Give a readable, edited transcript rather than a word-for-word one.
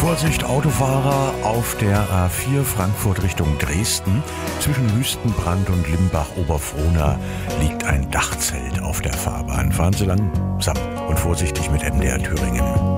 Vorsicht Autofahrer auf der A4 Frankfurt Richtung Dresden. Zwischen Wüstenbrand und Limbach-Oberfrohna liegt ein Dachzelt auf der Fahrbahn. Fahren Sie langsam und vorsichtig mit MDR Thüringen.